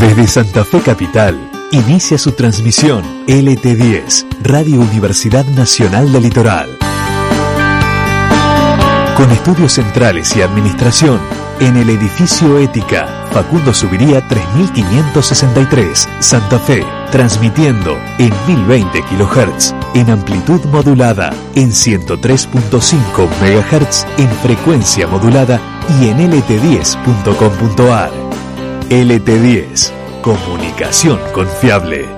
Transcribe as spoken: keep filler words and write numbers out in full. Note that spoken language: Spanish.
Desde Santa Fe Capital, inicia su transmisión L T diez, Radio Universidad Nacional del Litoral. Con estudios centrales y administración, en el edificio Ética, Facundo Subiría tres mil quinientos sesenta y tres, Santa Fe, transmitiendo en mil veinte kilohertz, en amplitud modulada, en ciento tres punto cinco megahertz, en frecuencia modulada y en L T diez punto com punto a r. L T diez, comunicación confiable.